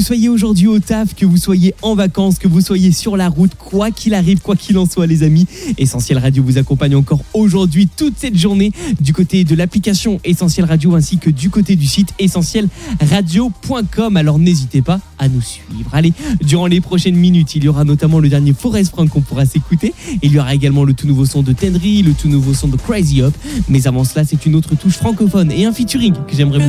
vous soyez aujourd'hui au taf, que vous soyez en vacances, que vous soyez sur la route, quoi qu'il arrive, quoi qu'il en soit les amis, Essentiel Radio vous accompagne encore aujourd'hui toute cette journée du côté de l'application Essentiel Radio ainsi que du côté du site essentielradio.com. Alors n'hésitez pas à nous suivre. Allez, durant les prochaines minutes, il y aura notamment le dernier Forest Frank qu'on pourra s'écouter. Il y aura également le tout nouveau son de Tenry, le tout nouveau son de Crazy Up. Mais avant cela, c'est une autre touche francophone et un featuring que j'aimerais vous